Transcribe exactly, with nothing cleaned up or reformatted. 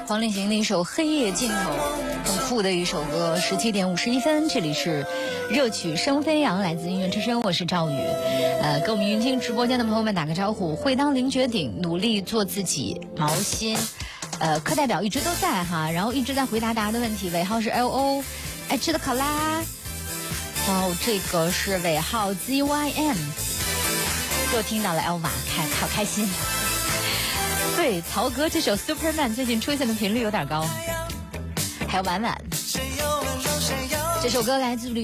黄立行的一首《黑夜尽头》，很酷的一首歌。十七点五十一分，这里是热曲声飞扬，来自音乐之声，我是赵宇。呃，跟我们云听直播间的朋友们打个招呼。会当凌绝顶，努力做自己。毛心，呃，课代表一直都在哈，然后一直在回答大家的问题。尾号是 L O， 爱吃的考拉。哦，这个是尾号 Z Y M， 又听到了 Elva， 开好开心。对，曹格这首 Superman 最近出现的频率有点高。还有婉婉，这首歌来自